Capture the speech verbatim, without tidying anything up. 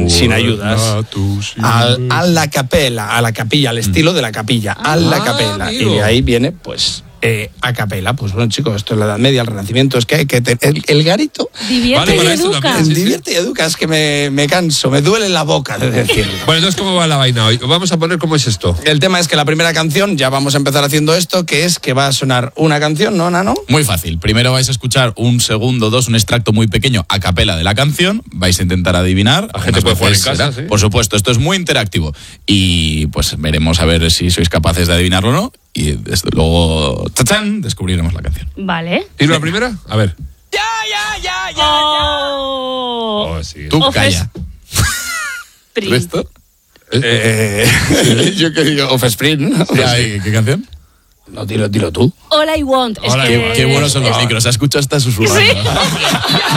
sin, sin ayudas. A, a la capela, a la capilla, al estilo de la capilla, a la Ah, capela. amigo. Y de ahí viene, pues, eh, a capela. Pues bueno, chicos, esto es la Edad Media, el Renacimiento, es que hay que tener el, el garito. Divierte Vale, y para eso educa. también, sí, sí. Divierte y educa, es que me, me canso, me duele la boca de decirlo. Bueno, entonces, ¿cómo va la vaina hoy? Vamos a poner cómo es esto. El tema es que la primera canción, ya vamos a empezar haciendo esto, que es que va a sonar una canción, ¿no, Nano? Muy fácil. Primero vais a escuchar un segundo, dos, un extracto muy pequeño a capela de la canción. Vais a intentar adivinar. La gente Unas puede jugar en veces casa, será- ¿sí? Por supuesto, esto es muy interactivo. Y pues veremos a ver si sois capaces de adivinarlo o no. Y desde luego, ¡tachán!, descubriremos la canción. Vale. ¿Y la primera? A ver. Oh. Oh, sí. Tú Ofes- calla. Pri. ¿Tú esto? Eh, yo que digo, Offspring, ¿no? Ya, ¿qué, qué canción? No, dilo, dilo tú. All I want. Es All I que- want. Qué buenos son los es- micros. Se escucha hasta susurrando. Sí.